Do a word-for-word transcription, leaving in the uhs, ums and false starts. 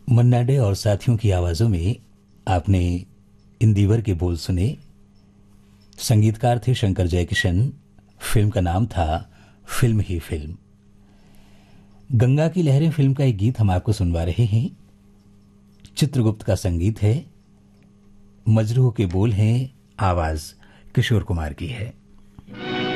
मन्ना day और साथियों की आवाज़ों में आपने इन दीवर के बोल सुने। संगीतकार थे शंकर जयकिशन। फिल्म का नाम था फिल्म ही फिल्म। गंगा की लहरें फिल्म का एक गीत हम आपको सुनवा रहे हैं। चित्रगुप्त का संगीत है, मजरूह के बोल हैं, आवाज़ किशोर कुमार की है।